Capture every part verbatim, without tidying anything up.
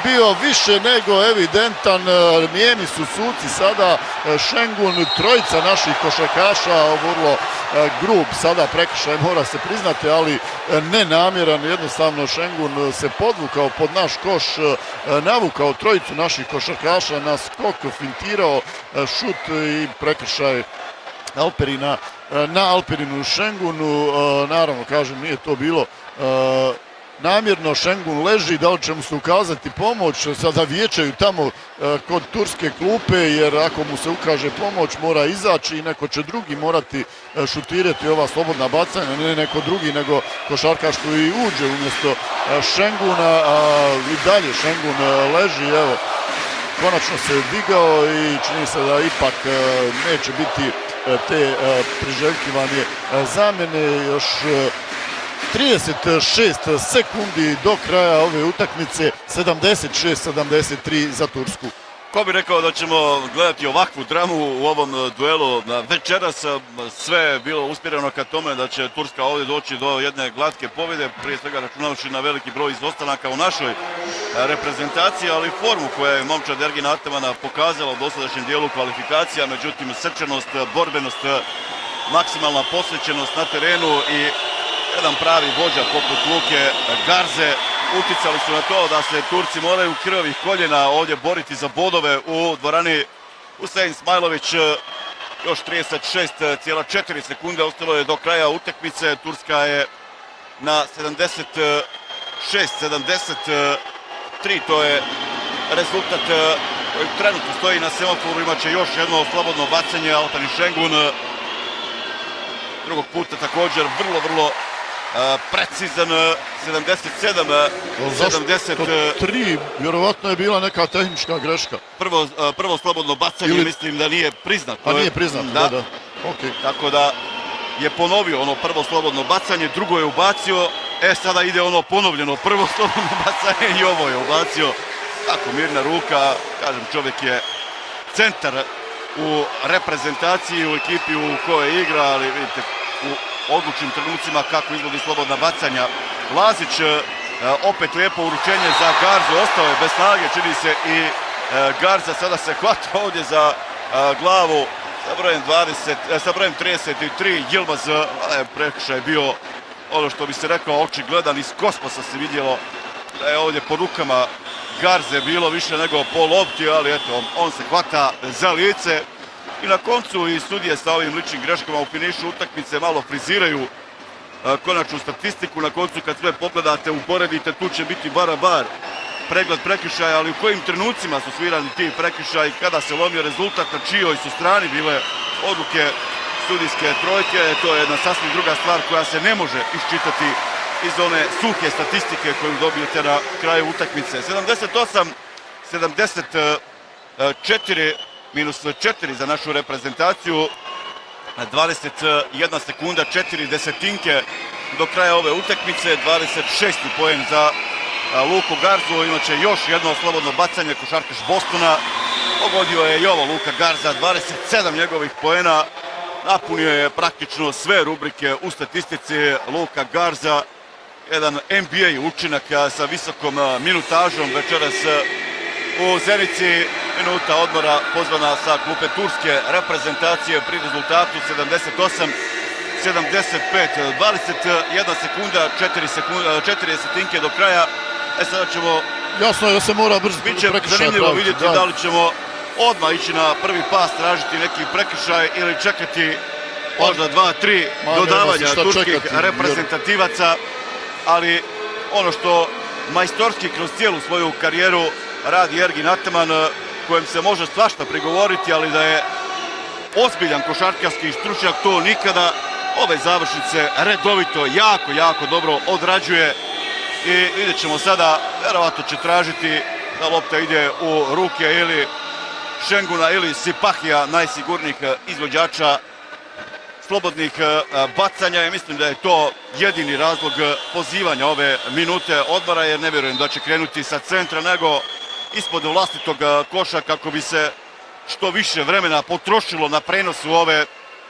bio više nego evidentan. Nijemi su suci sada. Šengun, trojica naših košarkaša, vrlo grub sada prekršaj, mora se priznati, ali nenamjeran. Jednostavno Šengun se podvukao pod naš koš, navukao trojicu naših košarkaša na skok, fintirao šut i prekršaj Alperina na Alperinu Šengunu. Naravno, kažem, nije to bilo namjerno. Šengun leži, da li će mu se ukazati pomoć, sada vijećaju tamo kod turske klupe, jer ako mu se ukaže pomoć mora izaći i neko će drugi morati šutirati ova slobodna bacanja, ne neko drugi nego košarkaš koji uđe umjesto Šenguna. I dalje Šengun leži, evo, konačno se digao i čini se da ipak neće biti te priželjkivanje zamjene. Još trideset šest sekundi do kraja ove utakmice, sedamdeset šest sedamdeset tri za Tursku. Ko bi rekao da ćemo gledati ovakvu dramu u ovom duelu večeras? Sve je bilo usmjereno ka tome da će Turska ovdje doći do jedne glatke pobjede, prije svega računavši na veliki broj izostanaka u našoj reprezentaciji, ali formu koja je momčad Ergina Atamana pokazala u dosadašnjem dijelu kvalifikacija, međutim srčanost, borbenost, maksimalna posvećenost na terenu i jedan pravi vođa poput Luke Garze uticali su na to da se Turci moraju krvavih koljena ovdje boriti za bodove u dvorani Husein Smajlović. Još trideset šest zarez četiri sekunde ostalo je do kraja utakmice. Turska je na sedamdeset šest sedamdeset tri, to je rezultat koji trenutno stoji na semaforu. Imaće još jedno slobodno bacanje Alperin Šengun. Drugog puta također vrlo, vrlo precizan, sedamdeset sedam sedamdeset tri, vjerovatno je bila neka tehnička greška. Prvo, prvo slobodno bacanje, Ili... mislim da nije priznato. A nije priznato, da, da. da. Okay. Tako da je ponovio ono prvo slobodno bacanje, drugo je ubacio, e sada ide ono ponovljeno prvo slobodno bacanje i ovo je ubacio. Tako, mirna ruka, kažem, čovjek je centar u reprezentaciji, u ekipi u kojoj igra, ali vidite, u odlučnim trenucima kako izvodi slobodna bacanja. Lazić, opet lijepo uručenje za Garzu, ostao je bez snage, čini se i Garza sada se hvata ovdje za glavu sa brojem, dvadeset, sa brojem trideset tri. Yilmaz, prekršaj bio ono što bi se rekao očigledan, iz kosmosa se vidjelo da je ovdje po rukama Garze bilo više nego po lopti, ali eto, on se hvata za lice. I na koncu i sudije sa ovim ličnim greškama u finišu utakmice malo friziraju konačnu statistiku. Na koncu kad sve pogledate, uporedite, tu će biti bar pregled prekršaja, ali u kojim trenucima su svirani ti prekršaji, kada se lomio rezultat, na čijoj su strani bile odluke sudijske trojke. To je jedna sasvim druga stvar koja se ne može iščitati iz one suhe statistike koju dobijete na kraju utakmice. sedamdeset osam sedamdeset četiri minus četiri za našu reprezentaciju, dvadeset jedna sekunda, četiri desetinke do kraja ove utakmice, dvadeset šesti poen za Luku Garzu. Imaće još jedno slobodno bacanje, košarkaš Bostona, pogodio je i ovo Luka Garza, dvadeset sedam njegovih poena, napunio je praktično sve rubrike u statistici. Luka Garza, jedan N B A učinak sa visokom minutažom večeras u Zenici. Minuta odmora pozvana sa klupe turske reprezentacije pri rezultatu sedamdeset osam sedamdeset pet, dvadeset jedna sekunda, četiri desetinke do kraja. E sada ćemo... Jasno je da se mora brzo prekršaj. Biće zanimljivo vidjeti da li ćemo odmah ići na prvi pas, tražiti neki prekršaj ili čekati možda dva, tri dodavanja turskih reprezentativaca. Ali ono što majstorski kroz cijelu svoju karijeru radi Ergin Ataman, kojem se može svašta prigovoriti, ali da je ozbiljan košarkarski stručnjak, to nikada. Ove završnice redovito, jako, jako dobro odrađuje i vidjet ćemo sada, vjerovatno će tražiti da lopta ide u ruke ili Šenguna ili Sipahija, najsigurnijih izvođača slobodnih bacanja, i mislim da je to jedini razlog pozivanja ove minute odmora, jer ne vjerujem da će krenuti sa centra, nego ispod vlastitog koša kako bi se što više vremena potrošilo na prenosu ove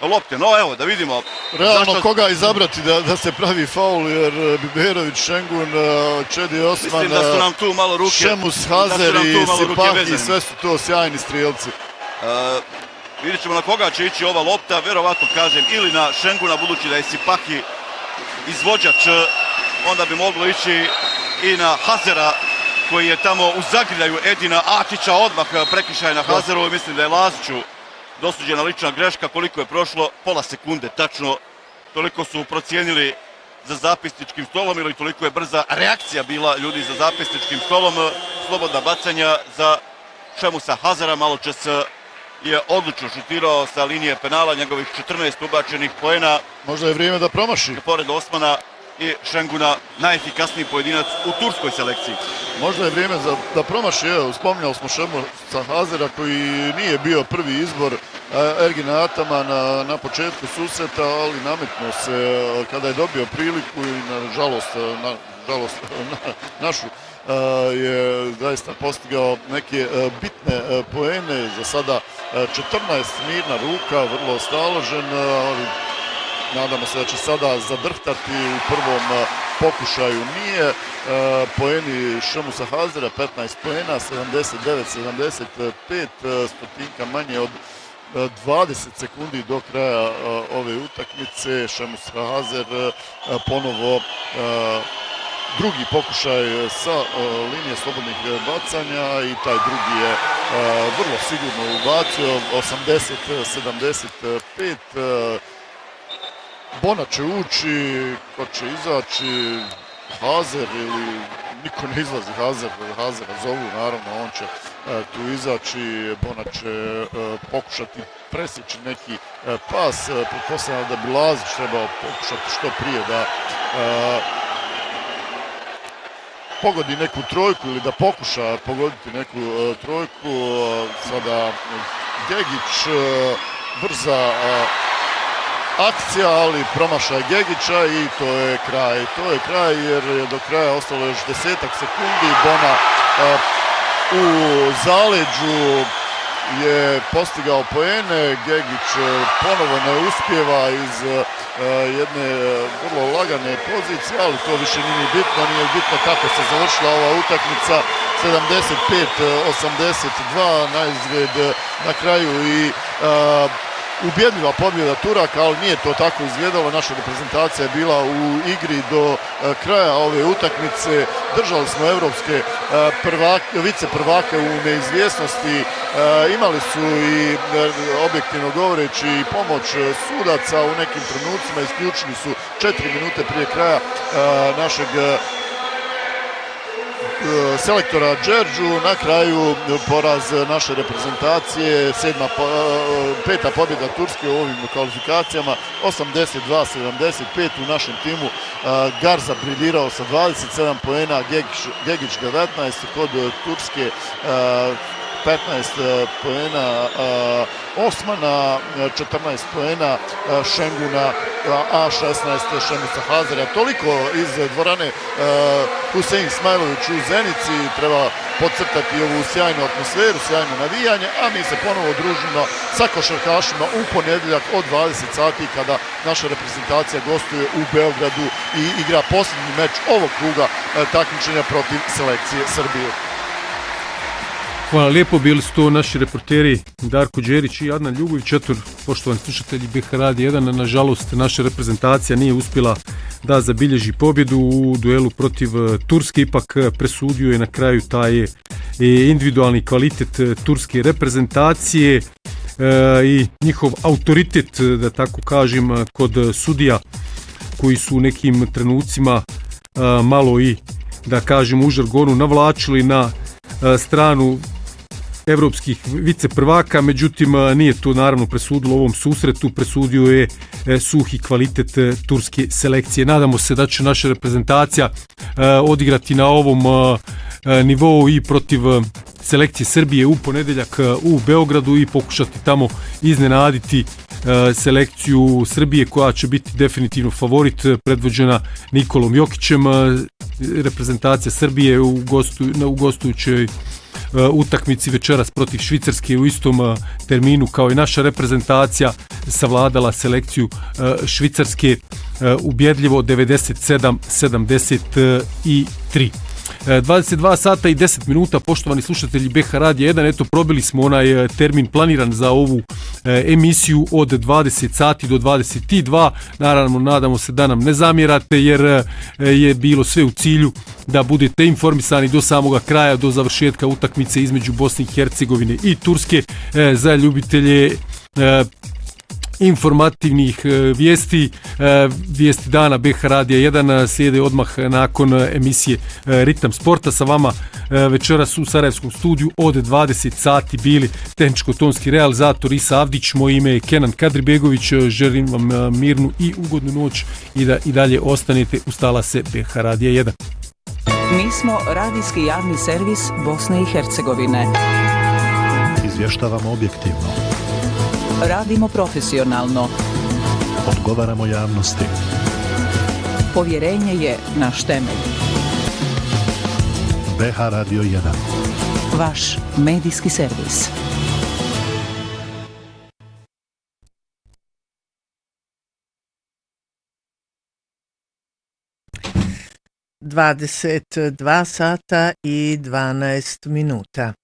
lopte. No evo, da vidimo. Realno zašto... koga izabrati da, da se pravi faul, jer Biberović, Šengun, Čedi Osman, mislim da su nam tu malo ruke, Šemus, Hazer i Sipahi, sve su to sjajni strijelci. Uh, vidjet ćemo na koga će ići ova lopta, verovatno kažem ili na Šenguna, budući da je Sipahi izvođač, onda bi moglo ići i na Hazera, koji je tamo u zagrljaju Edina Atića, odmah prekršaj na Hazeru. Mislim da je Laziću dosuđena lična greška. Koliko je prošlo? Pola sekunde, tačno. Toliko su procijenili za zapisničkim stolom ili toliko je brza reakcija bila ljudi za zapisničkim stolom. Slobodna bacanja za Šemusa Hazera. Malo čas je odlično šutirao sa linije penala, njegovih četrnaest ubačenih poena. Možda je vrijeme da promaši. Pored Osmana i Šenguna, najefikasniji pojedinac u turskoj selekciji. Možda je vrijeme za, da promaši. Evo, spominjali smo Šemusa Hazera, koji nije bio prvi izbor Ergina Atamana na početku susreta, ali nametnuo se kada je dobio priliku i nažalost, na, žalost, na, našu je zaista postigao neke bitne poene. Za sada četrnaest mirna ruka, vrlo staložen, ali nadamo se da će sada zadrhtati u prvom pokušaju. Nije. Poeni Šemusa Hazera, petnaest poena, sedamdeset devet sedamdeset pet, stotinka manje od dvadeset sekundi do kraja ove utakmice. Šemus Hazer ponovo drugi pokušaj sa linije slobodnih bacanja i taj drugi je vrlo sigurno ubacio, osamdeset sedamdeset pet. Bona će ući, ko će izaći, Hazer ili niko ne izlazi, Hazer, Hazera zovu, naravno on će tu izaći, Bona će pokušati presjeći neki pas, pretpostavljam da bi Lazić trebao pokušati što prije da pogodi neku trojku ili da pokuša pogoditi neku trojku. Sada Gegić, brza akcija, ali promašaj Gegića i to je kraj. To je kraj jer je do kraja ostalo još desetak sekundi. Bona u zaleđu je postigao poene. Gegić ponovo ne uspijeva iz jedne vrlo lagane pozicije, ali to više nije bitno. Nije bitno kako se završila ova utakmica. sedamdeset pet osamdeset dva na izgled na kraju i ubjedljiva pobjeda Turaka, ali nije to tako izgledalo. Naša reprezentacija je bila u igri do kraja ove utakmice. Držali smo evropske vice prvake u neizvjesnosti. Imali su i, objektivno govoreći, i pomoć sudaca u nekim trenucima. Isključili su četiri minute prije kraja našeg selektora Đerđu. Na kraju poraz naše reprezentacije, sedma, peta pobjeda Turske u ovim kvalifikacijama, osamdeset dva sedamdeset pet. U našem timu Garza briljirao sa dvadeset sedam poena, Gegić devetnaest, kod Turske petnaest poena Osmana, četrnaest poena Šenguna, a šesnaest Šemusa Hazera. Toliko iz dvorane Husein Smajlović u Zenici. Treba podcrtati ovu sjajnu atmosferu, sjajno navijanje, a mi se ponovo družimo sa košarkašima u ponedjeljak od dvadeset sati kada naša reprezentacija gostuje u Beogradu i igra posljednji meč ovog kruga takmičenja protiv selekcije Srbije. Hvala lijepo, bili su to naši reporteri Darko Đerić i Adnan Ljubović. Eto, poštovani slušatelji B H Radio jedan, nažalost naša reprezentacija nije uspjela da zabilježi pobjedu u duelu protiv Turske, ipak presudio je na kraju taj individualni kvalitet turske reprezentacije i njihov autoritet, da tako kažem, kod sudija koji su u nekim trenucima malo i, da kažem, u žargonu navlačili na stranu evropskih vice prvaka, međutim nije to naravno presudilo u ovom susretu, presudio je suhi kvalitet turske selekcije. Nadamo se da će naša reprezentacija odigrati na ovom nivou i protiv selekcije Srbije u ponedjeljak u Beogradu i pokušati tamo iznenaditi selekciju Srbije, koja će biti definitivno favorit, predvođena Nikolom Jokićem. Reprezentacija Srbije u, gostu, u gostujućoj utakmici večeras protiv Švicarske u istom terminu kao i naša reprezentacija. savladala selekciju Švicarske ubjedljivo devedeset sedam sedamdeset tri. dvadeset dva sata i deset minuta, poštovani slušatelji B H Radija jedan, eto probili smo onaj termin planiran za ovu emisiju od dvadeset sati do dvadeset dva, naravno nadamo se da nam ne zamjerate jer je bilo sve u cilju da budete informisani do samoga kraja, do završetka utakmice između Bosne i Hercegovine i Turske. Za ljubitelje informativnih vijesti, vijesti dana B H Radija jedan slijede odmah nakon emisije Ritam sporta. Sa vama večeras u Sarajevskom studiju od dvadeset sati bili tehničko-tonski realizator Isa Avdić, moje ime je Kenan Kadribegović, želim vam mirnu i ugodnu noć i da i dalje ostanete uz talase B H Radija jedan. Mi smo radijski javni servis Bosne i Hercegovine. Izvještavamo objektivno. Radimo profesionalno. Odgovaramo javnosti. Povjerenje je naš temelj. B H Radio jedan. Vaš medijski servis. dvadeset dva sata i dvanaest minuta.